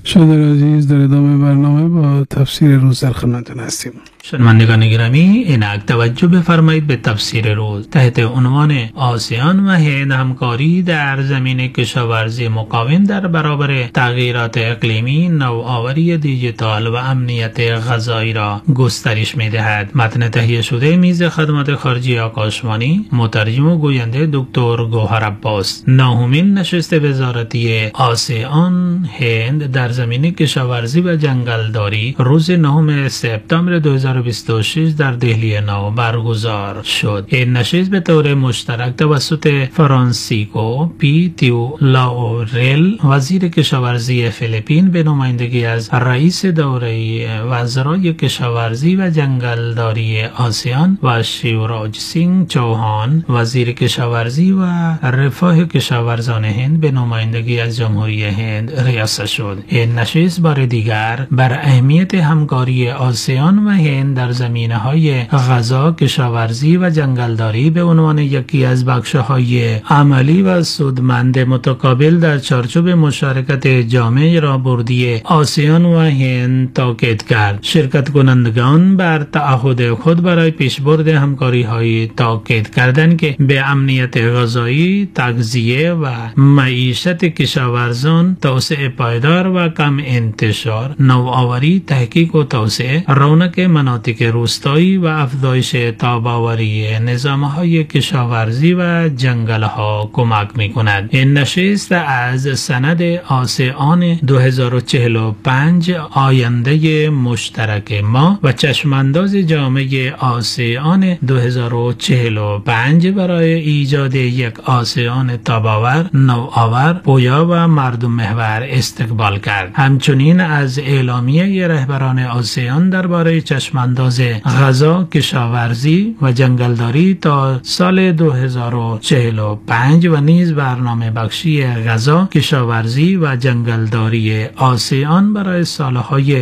شنوندگان عزیز، در ادامه برنامه با تفسیر روز در خدمتتون هستیم. شنوندگان گرامی، اینک توجه بفرمایید به تفسیر روز تحت عنوان آسیان و هند همکاری در زمینه کشاورزی مقاوم در برابر تغییرات اقلیمی، نوآوری دیجیتال و امنیت غذایی را گسترش می‌دهد. متن تهیه شده میز خدمات خارجی آکاشوانی، مترجم و گوینده دکتر گوهر عباس. نهمین نشست وزارتی آسیان هند در زمینه کشاورزی و جنگلداری روز 9 سپتامبر 2026 در دهلی نو برگزار شد. این نشست به طور مشترک توسط فرانسیسکو پی تیو لاورل وزیر کشاورزی فیلیپین به نمایندگی از رئیس دوره وزرای کشاورزی و جنگلداری آسیان و شیوراج سینگ چوهان وزیر کشاورزی و رفاه کشاورزان هند به نمایندگی از جمهوری هند ریاست شد. این نشست بار دیگر بر اهمیت همکاری آسیان و هند در زمینه‌های غذا، کشاورزی و جنگلداری به عنوان یکی از بخش‌های عملی و سودمند متقابل در چارچوب مشارکت جامع راهبردی آسیان و هند تاکید کرد. شرکت کنندگان بر تعهد خود برای پیشبرد همکاری‌های تاکید کردند که به امنیت غذایی، تغذیه و معیشت کشاورزان، توسعه پایدار و کم انتشار، نوآوری، تحقیق و توسعه، رونق مناطق روستایی و افزایش تاب‌آوری نظام‌های کشاورزی و جنگل‌ها کمک می‌کند. این نشست از سند آسیان 2045 آینده مشترک ما و چشمانداز جامع آسیان 2045 برای ایجاد یک آسیان تاب‌آور، نوآور، پویا و مردم محور استقبال کرد. همچنین از اعلامیه رهبران آسیان درباره چشمانداز غذا، کشاورزی و جنگلداری تا سال 2045 و نیز برنامه بخشی غذا، کشاورزی و جنگلداری آسیان برای سالهای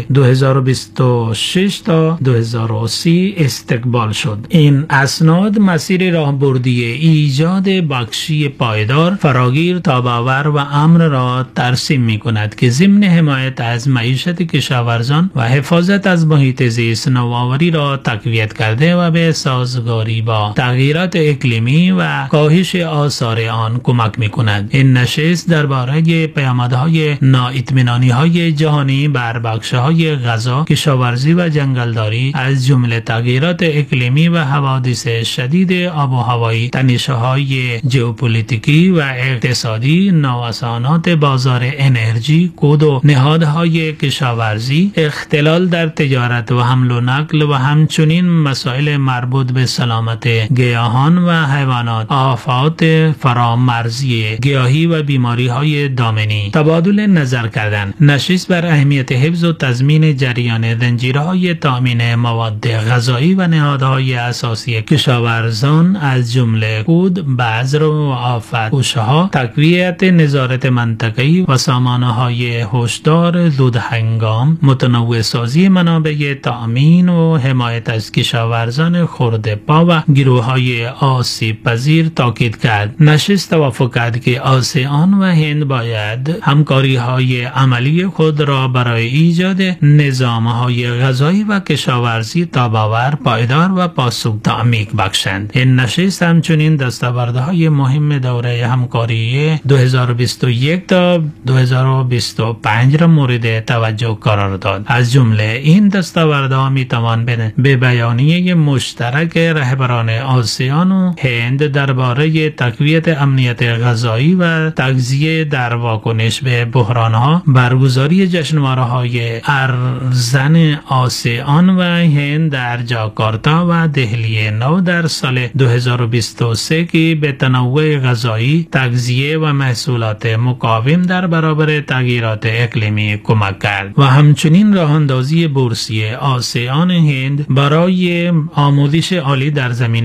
2026 تا 2030 استقبال شد. این اسناد مسیر راهبردی ایجاد بخشی پایدار، فراگیر، تاب‌آور و امن را ترسیم می‌کند که ضمن حمایت از معیشت کشاورزان و حفاظت از محیط زیست، نوآوری را تقویت کرده و به سازگاری با تغییرات اقلیمی و کاهش آثار آن کمک می‌کند. این نشست درباره پیامدهای نااطمینانی‌های جهانی بر بخش‌های غذا، کشاورزی و جنگلداری از جمله تغییرات اقلیمی و حوادث شدید آب و هوایی، تنش‌های ژئوپلیتیکی و اقتصادی، نوسانات بازار انرژی، کود و نهادهای کشاورزی، اختلال در تجارت و حمل و نقل و همچنین مسائل مربوط به سلامت گیاهان و حیوانات، آفات فرامرزی گیاهی و بیماری‌های دامنی تبادل نظر کردند. نشست بر اهمیت حفظ و تضمین جریان زنجیرهای تامین مواد غذایی و نهادهای اساسی کشاورزان از جمله کود، بذر و آفت‌پوش‌ها، تقویت نظارت منطقه‌ای و سامانه‌های هشدار زودهنگام، متنوع سازی منابع تامین و حمایت از کشاورزان خرده‌پا و گروه‌های آسیب پذیر تاکید کرد. نشست توافق کرد که آسیان و هند باید همکاری‌های عملی خود را برای ایجاد نظام‌های غذایی و کشاورزی تاب‌آور، پایدار و پاسخ عمیق بخشند. این نشست همچنین دستاوردهای مهم دوره همکاری 2021 تا 2025 را مورد توجه قرار داد. از جمله این دستاوردها میتوان به بیانیه مشترک رهبران آسیان و هند درباره تقویت امنیت غذایی و تغذیه در واکنش به بحرانها، برگزاری جشنواره‌های ارزن آسیان و هند در جاکارتا و دهلی نو در سال 2023 که به تنوع غذایی، تغذیه و محصولات مقاوم در برابر تغییرات اقلیمی کمک کرد و همچنین راهاندازی بورسی آسیان هند برای آموزش عالی در زمینه